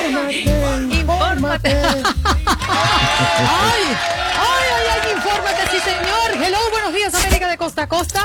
Infórmate. Ay, infórmate, sí señor. Hello, buenos días, América de costa a costa.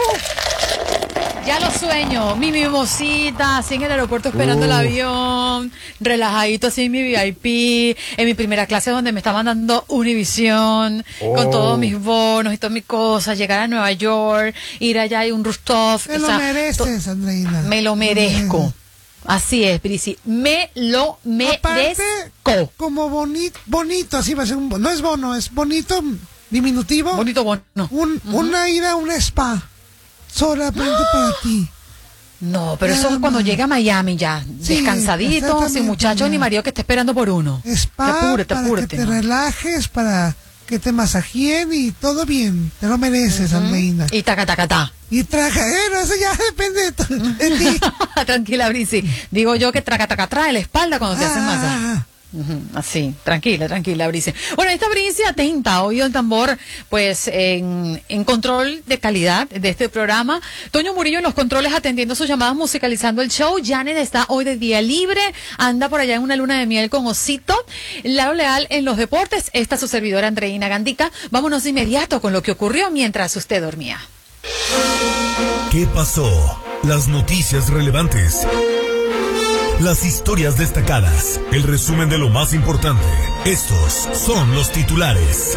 Ya lo sueño, mi mimosita, así en el aeropuerto esperando el avión, relajadito así en mi VIP, en mi primera clase donde me estaban dando Univision, con todos mis bonos y todas mis cosas, llegar a Nueva York, ir allá y un rooftop. Te lo mereces, Andreina. Me lo merezco. Así es, Prisi, me lo merezco. Aparte, como bonito, así va a ser no es bono, es bonito, diminutivo. Bonito bono. Una ida a un spa. Solamente para ti. No, pero eso es cuando llega a Miami ya, sí, descansadito, sin muchacho ni marido que esté esperando por uno. Spa, para que te relajes, para que te masajeen y todo bien. Te lo mereces, Almeida. Y tacatacatá. Y eso ya depende de ti. Tranquila, Brisi. Digo yo que tracatacatá en la espalda cuando te hacen masaje. Así, tranquila, Bricia. Bueno, esta Bricia atenta, oído el tambor, pues en control de calidad de este programa. Toño Murillo en los controles atendiendo sus llamadas, musicalizando el show. Janet está hoy de día libre, anda por allá en una luna de miel con Osito. Laro Leal en los deportes, esta su servidora Andreina Gandica. Vámonos de inmediato con lo que ocurrió mientras usted dormía. ¿Qué pasó? Las noticias relevantes. Las historias destacadas, el resumen de lo más importante. Estos son los titulares.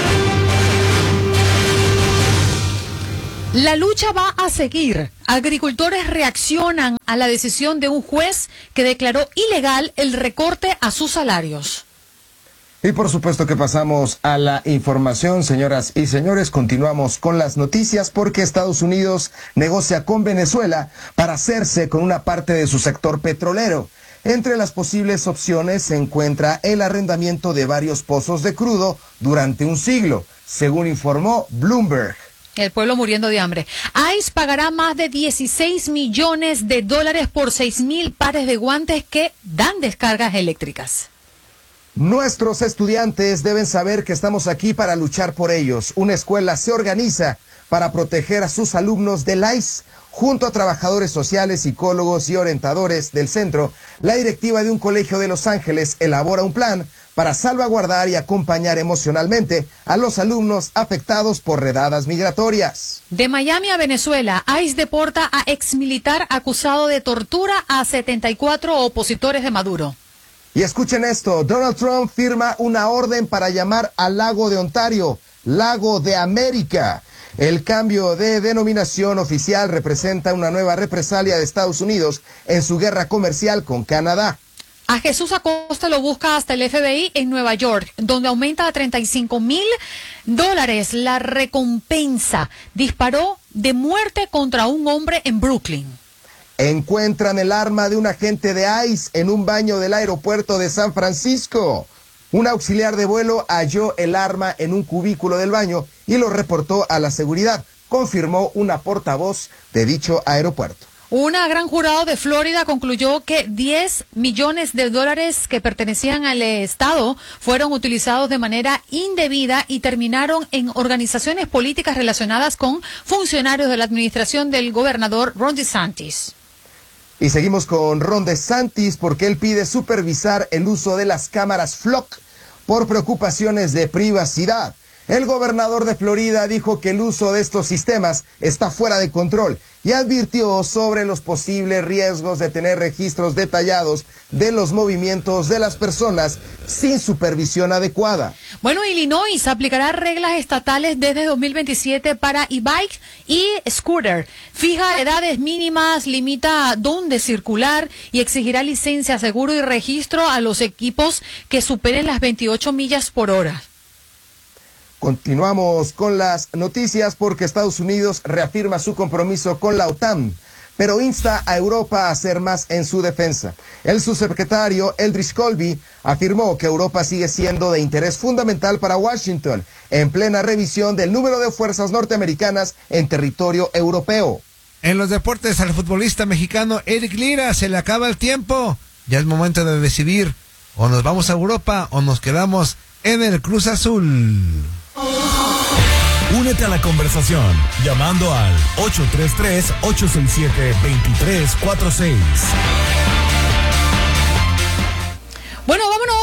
La lucha va a seguir. Agricultores reaccionan a la decisión de un juez que declaró ilegal el recorte a sus salarios. Y por supuesto que pasamos a la información, señoras y señores. Continuamos con las noticias porque Estados Unidos negocia con Venezuela para hacerse con una parte de su sector petrolero. Entre las posibles opciones se encuentra el arrendamiento de varios pozos de crudo durante un siglo, según informó Bloomberg. El pueblo muriendo de hambre. ICE pagará más de $16 millones por 6,000 pares de guantes que dan descargas eléctricas. Nuestros estudiantes deben saber que estamos aquí para luchar por ellos. Una escuela se organiza para proteger a sus alumnos del ICE. Junto a trabajadores sociales, psicólogos y orientadores del centro, la directiva de un colegio de Los Ángeles elabora un plan para salvaguardar y acompañar emocionalmente a los alumnos afectados por redadas migratorias. De Miami a Venezuela, ICE deporta a exmilitar acusado de tortura a 74 opositores de Maduro. Y escuchen esto, Donald Trump firma una orden para llamar al lago de Ontario, Lago de América. El cambio de denominación oficial representa una nueva represalia de Estados Unidos en su guerra comercial con Canadá. A Jesús Acosta lo busca hasta el FBI en Nueva York, donde aumenta a $35,000 la recompensa. Disparó de muerte contra un hombre en Brooklyn. Encuentran el arma de un agente de ICE en un baño del aeropuerto de San Francisco. Un auxiliar de vuelo halló el arma en un cubículo del baño y lo reportó a la seguridad, confirmó una portavoz de dicho aeropuerto. Una gran jurado de Florida concluyó que $10 millones que pertenecían al Estado fueron utilizados de manera indebida y terminaron en organizaciones políticas relacionadas con funcionarios de la administración del gobernador Ron DeSantis. Y seguimos con Ron DeSantis porque él pide supervisar el uso de las cámaras FLOC por preocupaciones de privacidad. El gobernador de Florida dijo que el uso de estos sistemas está fuera de control y advirtió sobre los posibles riesgos de tener registros detallados de los movimientos de las personas sin supervisión adecuada. Bueno, Illinois aplicará reglas estatales desde 2027 para e-bike y scooter. Fija edades mínimas, limita dónde circular y exigirá licencia, seguro y registro a los equipos que superen las 28 millas por hora. Continuamos con las noticias porque Estados Unidos reafirma su compromiso con la OTAN, pero insta a Europa a hacer más en su defensa. El subsecretario Eldridge Colby afirmó que Europa sigue siendo de interés fundamental para Washington, en plena revisión del número de fuerzas norteamericanas en territorio europeo. En los deportes, al futbolista mexicano Eric Lira se le acaba el tiempo. Ya es momento de decidir, o nos vamos a Europa o nos quedamos en el Cruz Azul. Únete a la conversación llamando al 833-867-2346.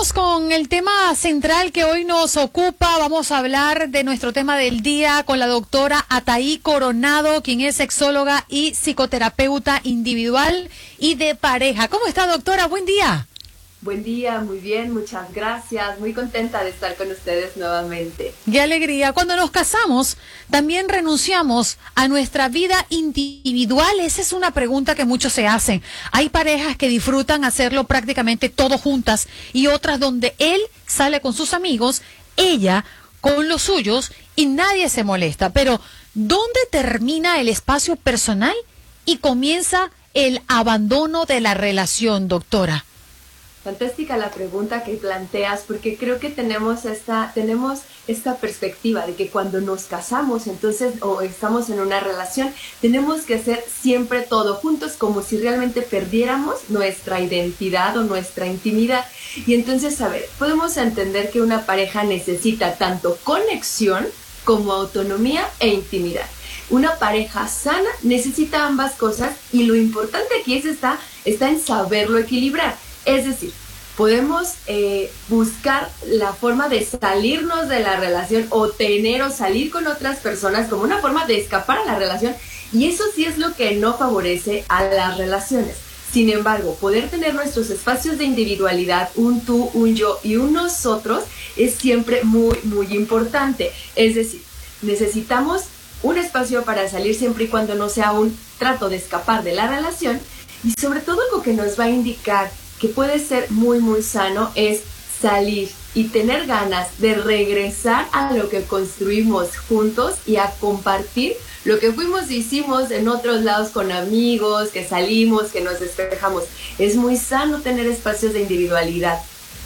Vamos con el tema central que hoy nos ocupa. Vamos a hablar de nuestro tema del día con la doctora Ataí Coronado, quien es sexóloga y psicoterapeuta individual y de pareja. ¿Cómo está, doctora? Buen día. Buen día, muy bien, muchas gracias. Muy contenta de estar con ustedes nuevamente. ¡Qué alegría! Cuando nos casamos, también renunciamos a nuestra vida individual. Esa es una pregunta que muchos se hacen. Hay parejas que disfrutan hacerlo prácticamente todo juntas y otras donde él sale con sus amigos, ella con los suyos y nadie se molesta. Pero, ¿dónde termina el espacio personal y comienza el abandono de la relación, doctora? Fantástica la pregunta que planteas, porque creo que tenemos esta perspectiva de que cuando nos casamos, entonces, o estamos en una relación, tenemos que hacer siempre todo juntos, como si realmente perdiéramos nuestra identidad o nuestra intimidad. Y entonces, a ver, podemos entender que una pareja necesita tanto conexión como autonomía e intimidad. Una pareja sana necesita ambas cosas y lo importante aquí está en saberlo equilibrar. Es decir, podemos buscar la forma de salirnos de la relación o tener o salir con otras personas como una forma de escapar a la relación, y eso sí es lo que no favorece a las relaciones. Sin embargo, poder tener nuestros espacios de individualidad, un tú, un yo y un nosotros, es siempre muy, muy importante. Es decir, necesitamos un espacio para salir siempre y cuando no sea un trato de escapar de la relación, y sobre todo algo que nos va a indicar que puede ser muy, muy sano es salir y tener ganas de regresar a lo que construimos juntos y a compartir lo que fuimos y hicimos en otros lados con amigos, que salimos, que nos despejamos. Es muy sano tener espacios de individualidad.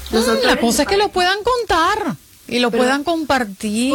La cosa es que lo puedan contar y lo puedan compartir.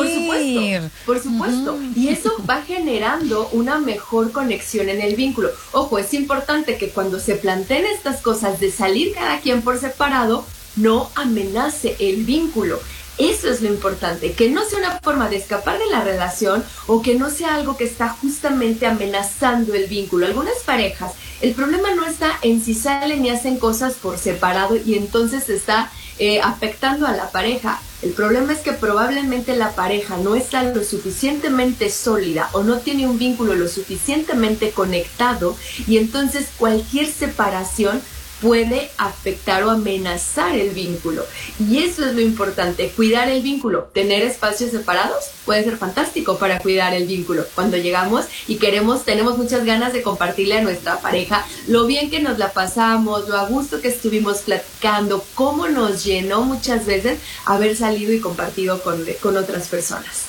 Por supuesto. Y eso va generando una mejor conexión en el vínculo. Ojo, es importante que cuando se planteen estas cosas de salir cada quien por separado, no amenace el vínculo. Eso es lo importante, que no sea una forma de escapar de la relación o que no sea algo que está justamente amenazando el vínculo. Algunas parejas, el problema no está en si salen y hacen cosas por separado y entonces está afectando a la pareja. El problema es que probablemente la pareja no está lo suficientemente sólida o no tiene un vínculo lo suficientemente conectado, y entonces cualquier separación puede afectar o amenazar el vínculo. Y eso es lo importante, cuidar el vínculo. Tener espacios separados puede ser fantástico para cuidar el vínculo. Cuando llegamos y tenemos muchas ganas de compartirle a nuestra pareja lo bien que nos la pasamos, lo a gusto que estuvimos platicando, cómo nos llenó muchas veces haber salido y compartido con otras personas.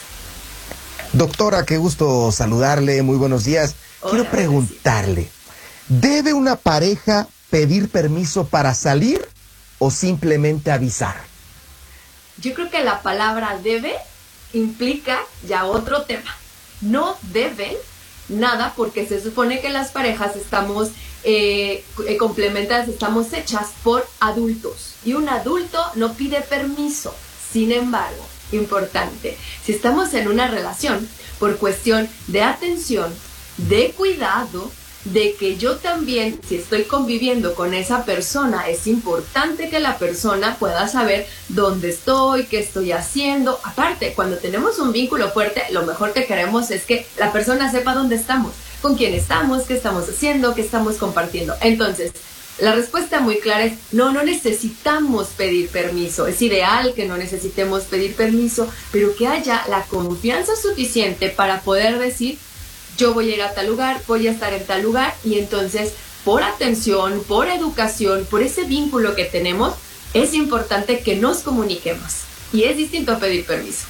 Doctora, qué gusto saludarle, muy buenos días. Quiero preguntarle, ¿debe una pareja pedir permiso para salir o simplemente avisar? Yo creo que la palabra debe implica ya otro tema. No deben nada porque se supone que las parejas estamos complementadas, estamos hechas por adultos y un adulto no pide permiso. Sin embargo, importante, si estamos en una relación por cuestión de atención, de cuidado, de que yo también, si estoy conviviendo con esa persona, es importante que la persona pueda saber dónde estoy, qué estoy haciendo. Aparte, cuando tenemos un vínculo fuerte, lo mejor que queremos es que la persona sepa dónde estamos, con quién estamos, qué estamos haciendo, qué estamos compartiendo. Entonces, la respuesta muy clara es no necesitamos pedir permiso. Es ideal que no necesitemos pedir permiso, pero que haya la confianza suficiente para poder decir: yo voy a ir a tal lugar, voy a estar en tal lugar, y entonces, por atención, por educación, por ese vínculo que tenemos, es importante que nos comuniquemos. Y es distinto a pedir permiso.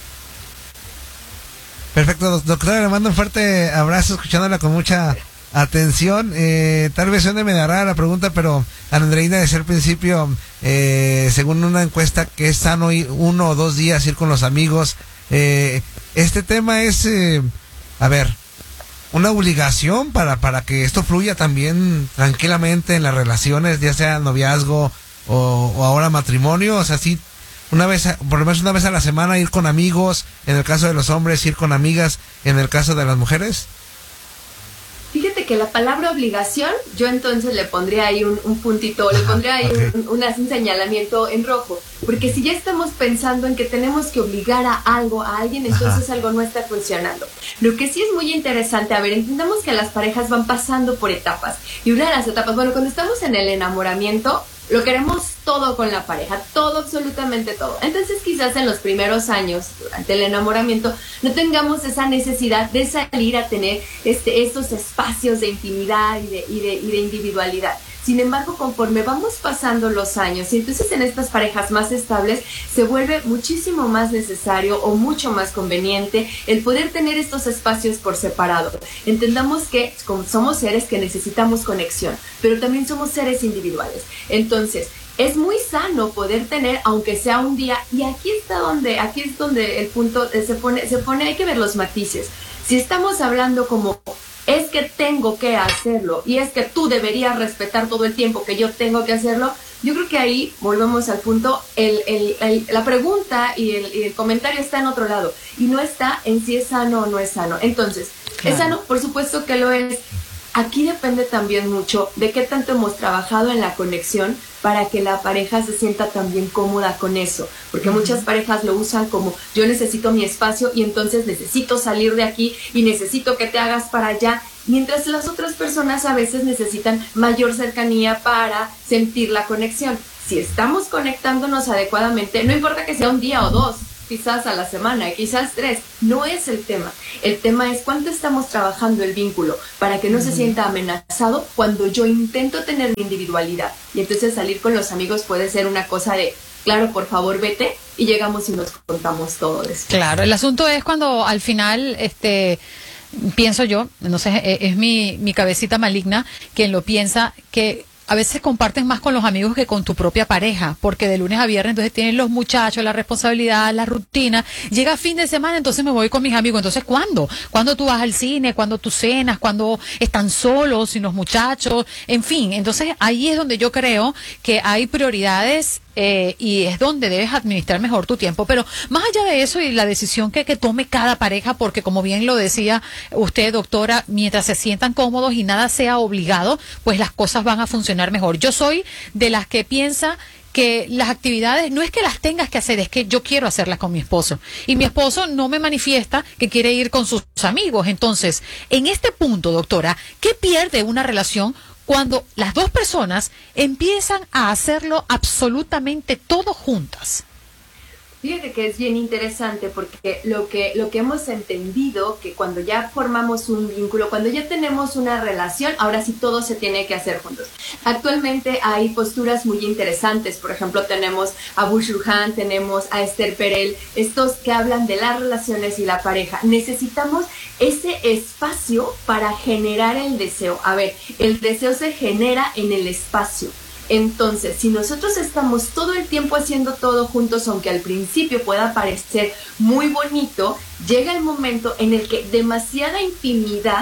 Perfecto, doctora, le mando un fuerte abrazo, escuchándola con mucha atención. Tal vez suene medio rara la pregunta, pero Andreina decía al principio, según una encuesta, que es sano ir 1 o 2 días ir con los amigos. Este tema es, una obligación para que esto fluya también tranquilamente en las relaciones, ya sea noviazgo o ahora matrimonio. O sea, sí, por lo menos una vez a la semana ir con amigos, en el caso de los hombres, ir con amigas, en el caso de las mujeres. Fíjate que la palabra obligación, yo entonces le pondría ahí un puntito, le pondría ahí un señalamiento en rojo, porque si ya estamos pensando en que tenemos que obligar a algo, a alguien, entonces algo no está funcionando. Lo que sí es muy interesante, a ver, entendamos que las parejas van pasando por etapas, y una de las etapas, bueno, cuando estamos en el enamoramiento, lo queremos todo con la pareja, todo, absolutamente todo. Entonces quizás en los primeros años, durante el enamoramiento, no tengamos esa necesidad de salir a tener estos espacios de intimidad y de individualidad. Sin embargo, conforme vamos pasando los años, y entonces en estas parejas más estables, se vuelve muchísimo más necesario o mucho más conveniente el poder tener estos espacios por separado. Entendamos que como somos seres que necesitamos conexión, pero también somos seres individuales. Entonces, es muy sano poder tener, aunque sea un día, y aquí es donde el punto se pone, hay que ver los matices. Si estamos hablando como es que tengo que hacerlo y es que tú deberías respetar todo el tiempo que yo tengo que hacerlo, yo creo que ahí volvemos al punto, la pregunta y el comentario está en otro lado y no está en si es sano o no es sano. Entonces, claro. ¿Es sano? Por supuesto que lo es. Aquí depende también mucho de qué tanto hemos trabajado en la conexión para que la pareja se sienta también cómoda con eso, porque muchas parejas lo usan como yo necesito mi espacio y entonces necesito salir de aquí y necesito que te hagas para allá, mientras las otras personas a veces necesitan mayor cercanía para sentir la conexión. Si estamos conectándonos adecuadamente, no importa que sea un día o dos, quizás a la semana, quizás 3, no es el tema. El tema es cuánto estamos trabajando el vínculo para que no se sienta amenazado cuando yo intento tener mi individualidad. Y entonces salir con los amigos puede ser una cosa de, claro, por favor, vete, y llegamos y nos contamos todo eso. Claro, el asunto es cuando al final, pienso yo, no sé, es mi cabecita maligna quien lo piensa, que a veces compartes más con los amigos que con tu propia pareja, porque de lunes a viernes entonces tienen los muchachos, la responsabilidad, la rutina. Llega fin de semana, entonces me voy con mis amigos. Entonces, ¿cuándo? ¿Cuándo tú vas al cine? ¿Cuándo tú cenas? ¿Cuándo están solos, sin los muchachos? En fin, entonces ahí es donde yo creo que hay prioridades y es donde debes administrar mejor tu tiempo. Pero más allá de eso y la decisión que tome cada pareja, porque como bien lo decía usted, doctora, mientras se sientan cómodos y nada sea obligado, pues las cosas van a funcionar mejor. Yo soy de las que piensa que las actividades no es que las tengas que hacer, es que yo quiero hacerlas con mi esposo. Y mi esposo no me manifiesta que quiere ir con sus amigos. Entonces, en este punto, doctora, ¿qué pierde una relación cuando las dos personas empiezan a hacerlo absolutamente todo juntas? Fíjate que es bien interesante porque lo que hemos entendido, que cuando ya formamos un vínculo, cuando ya tenemos una relación, ahora sí todo se tiene que hacer juntos. Actualmente hay posturas muy interesantes, por ejemplo tenemos a Bush Ruhan, tenemos a Esther Perel, estos que hablan de las relaciones y la pareja. Necesitamos ese espacio para generar el deseo. A ver, el deseo se genera en el espacio. Entonces, si nosotros estamos todo el tiempo haciendo todo juntos, aunque al principio pueda parecer muy bonito, llega el momento en el que demasiada intimidad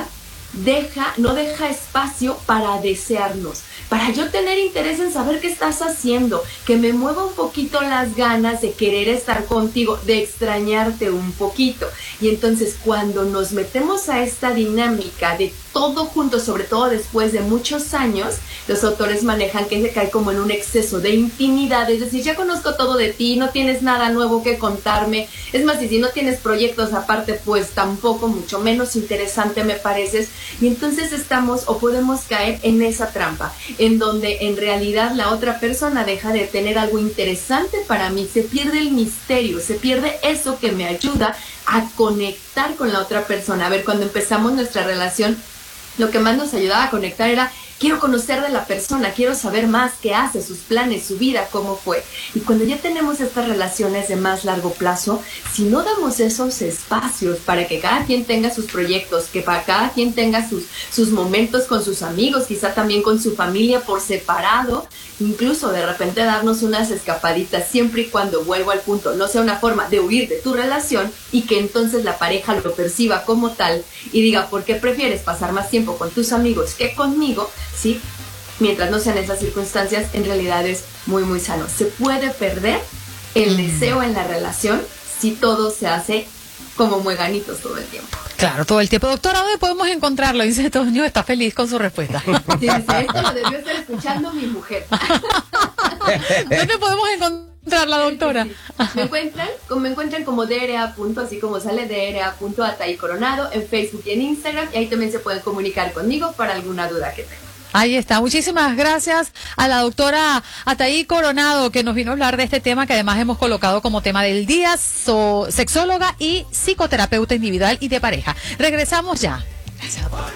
no deja espacio para desearnos, para yo tener interés en saber qué estás haciendo, que me mueva un poquito las ganas de querer estar contigo, de extrañarte un poquito. Y entonces cuando nos metemos a esta dinámica de todo junto, sobre todo después de muchos años, los autores manejan que se cae como en un exceso de intimidad, es decir, ya conozco todo de ti, no tienes nada nuevo que contarme, es más, y si no tienes proyectos aparte, pues tampoco, mucho menos interesante me pareces, y entonces estamos o podemos caer en esa trampa, en donde en realidad la otra persona deja de tener algo interesante para mí, se pierde el misterio, se pierde eso que me ayuda a conectar con la otra persona. A ver, cuando empezamos nuestra relación, lo que más nos ayudaba a conectar era quiero conocer de la persona, quiero saber más qué hace, sus planes, su vida, cómo fue. Y cuando ya tenemos estas relaciones de más largo plazo, si no damos esos espacios para que cada quien tenga sus proyectos, que para cada quien tenga sus momentos con sus amigos, quizá también con su familia por separado, incluso de repente darnos unas escapaditas, siempre y cuando, vuelvo al punto, no sea una forma de huir de tu relación y que entonces la pareja lo perciba como tal y diga, ¿por qué prefieres pasar más tiempo con tus amigos que conmigo? ¿Sí? Mientras no sean esas circunstancias, en realidad es muy, muy sano. Se puede perder el deseo en la relación si todo se hace como mueganitos todo el tiempo. Claro, todo el tiempo. Doctora, ¿dónde podemos encontrarlo? Dice Toño, está feliz con su respuesta. Dice, esto lo debió estar escuchando mi mujer. ¿Dónde podemos encontrarla, doctora? Sí. Me encuentran como DRA. Así como sale DRA.Ataí Coronado en Facebook y en Instagram, y ahí también se pueden comunicar conmigo para alguna duda que tengan. Ahí está. Muchísimas gracias a la doctora Ataí Coronado, que nos vino a hablar de este tema que además hemos colocado como tema del día, sexóloga y psicoterapeuta individual y de pareja. Regresamos ya. Gracias, doctora.